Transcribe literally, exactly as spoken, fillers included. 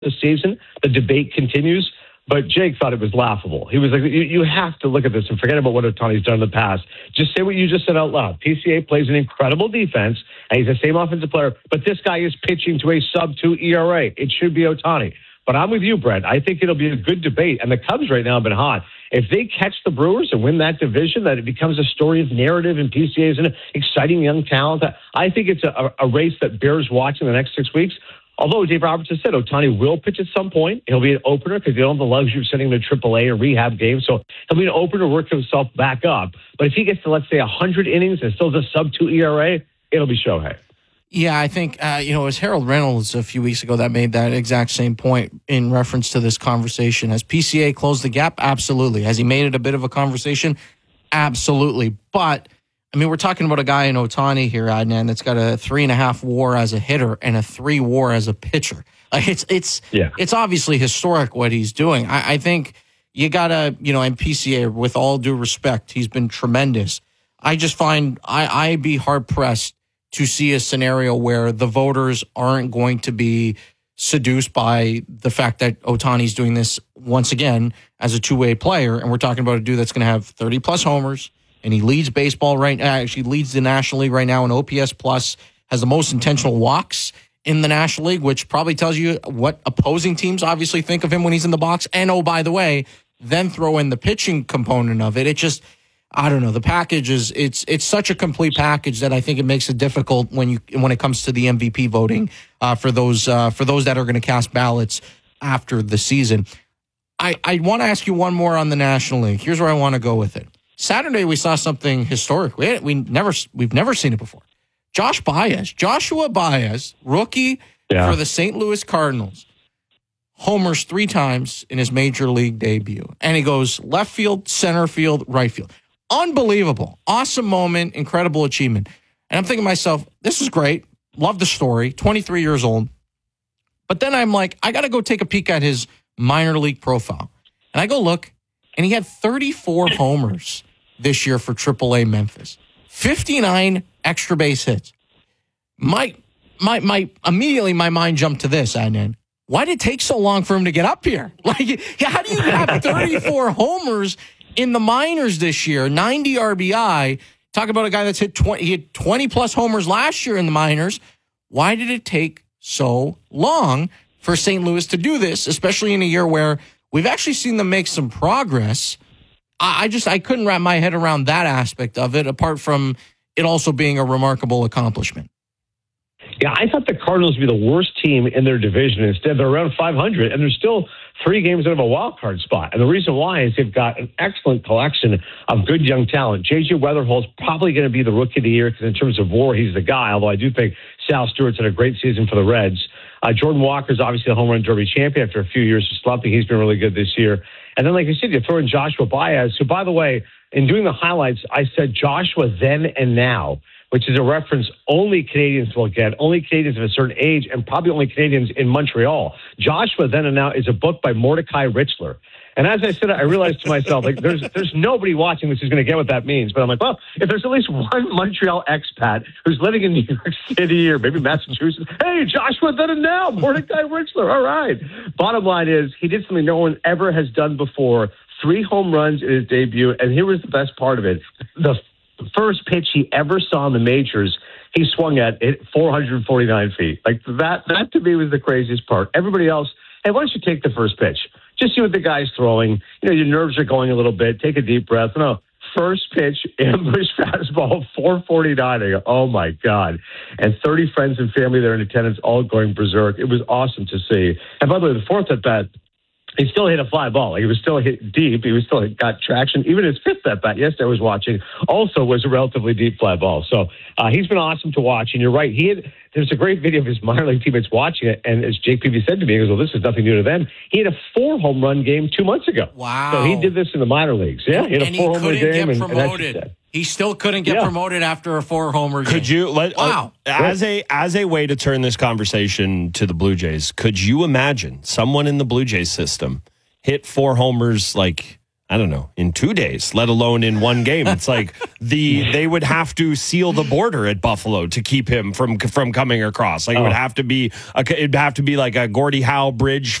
this season. The debate continues. But Jake thought it was laughable. He was like, you, you have to look at this and forget about what Ohtani's done in the past. Just say what you just said out loud. P C A plays an incredible defense, and he's the same offensive player, but this guy is pitching to a sub two E R A. It should be Ohtani. But I'm with you, Brett. I think it'll be a good debate. And the Cubs right now have been hot. If they catch the Brewers and win that division, that it becomes a story of narrative, and P C A is an exciting young talent. I think it's a, a race that bears watching the next six weeks. Although Dave Robertson said Ohtani will pitch at some point. He'll be an opener because they don't have the luxury of sending him to triple A or rehab games. So he'll be an opener, work himself back up. But if he gets to, let's say, one hundred innings and still has a sub two E R A, it'll be Shohei. Yeah, I think, uh, you know, it was Harold Reynolds a few weeks ago that made that exact same point in reference to this conversation. Has P C A closed the gap? Absolutely. Has he made it a bit of a conversation? Absolutely. But, I mean, we're talking about a guy in Ohtani here, Adnan, that's got a three and a half WAR as a hitter and a three WAR as a pitcher. Like it's it's yeah. it's obviously historic what he's doing. I, I think you gotta, you know, and P C A, with all due respect, he's been tremendous. I just find I I'd be hard pressed to see a scenario where the voters aren't going to be seduced by the fact that Ohtani's doing this once again as a two-way player, and we're talking about a dude that's going to have thirty plus homers. And he leads baseball right now. Actually, leads the National League right now in O P S plus. Has the most intentional walks in the National League, which probably tells you what opposing teams obviously think of him when he's in the box. And oh, by the way, then throw in the pitching component of it. It just, I don't know. The package is it's it's such a complete package that I think it makes it difficult when you when it comes to the M V P voting uh, for those uh, for those that are going to cast ballots after the season. I I want to ask you one more on the National League. Here's where I want to go with it. Saturday, we saw something historic. We, we never, we've never seen it before. Josh Baez, Joshua Baez, rookie yeah. for the Saint Louis Cardinals, homers three times in his major league debut. And he goes left field, center field, right field. Unbelievable. Awesome moment, incredible achievement. And I'm thinking to myself, this is great. Love the story. twenty-three years old. But then I'm like, I got to go take a peek at his minor league profile. And I go look, and he had thirty-four homers this year for triple A Memphis. fifty-nine extra base hits. My, my, my, immediately my mind jumped to this, Adnan. Why did it take so long for him to get up here? Like, how do you have thirty-four homers in the minors this year? ninety R B I. Talk about a guy that's hit twenty, he had twenty plus homers last year in the minors. Why did it take so long for Saint Louis to do this, especially in a year where we've actually seen them make some progress? I just, I couldn't wrap my head around that aspect of it, apart from it also being a remarkable accomplishment. Yeah, I thought the Cardinals would be the worst team in their division. Instead, they're around five hundred, and they're still three games out of a wild card spot. And the reason why is they've got an excellent collection of good young talent. J J Weatherhold's probably going to be the rookie of the year because in terms of WAR, he's the guy, although I do think Sal Stewart's had a great season for the Reds. Uh, Jordan Walker's obviously the home run derby champion after a few years of slumping. He's been really good this year. And then, like you said, you throw in Joshua Baez, who, by the way, in doing the highlights, I said Joshua then and now, which is a reference only Canadians will get, only Canadians of a certain age, and probably only Canadians in Montreal. Joshua then and now is a book by Mordecai Richler. And as I said, I realized to myself, like, there's there's nobody watching this who's going to get what that means. But I'm like, well, if there's at least one Montreal expat who's living in New York City or maybe Massachusetts, hey, Joshua then and now, Mordecai Richler, all right. Bottom line is, he did something no one ever has done before. Three home runs in his debut, and here was the best part of it. The first pitch he ever saw in the majors, he swung at it four hundred forty-nine feet. Like, that, that to me was the craziest part. Everybody else, hey, why don't you take the first pitch? Just see what the guy's throwing. You know, your nerves are going a little bit. Take a deep breath. No, first pitch, ambush fastball, four forty-nine. I go, oh, my God. And thirty friends and family there in attendance all going berserk. It was awesome to see. And by the way, the fourth at bat, he still hit a fly ball. Like, he was still hit deep. He was still got traction. Even his fifth at bat, yesterday I was watching, also was a relatively deep fly ball. So uh, he's been awesome to watch. And you're right. He had, there's a great video of his minor league teammates watching it. And as Jake Peavy said to me, he goes, well, this is nothing new to them. He had a four home run game two months ago. Wow. So he did this in the minor leagues. Yeah, he had and a four he home run game. Get and, promoted. and he still couldn't get yeah. promoted after a four homer game. Could you let wow. uh, as a as a way to turn this conversation to the Blue Jays, could you imagine someone in the Blue Jays system hit four homers like I don't know, in two days, let alone in one game. It's like the they would have to seal the border at Buffalo to keep him from from coming across. Like it would have to be a, it'd have to be like a Gordie Howe bridge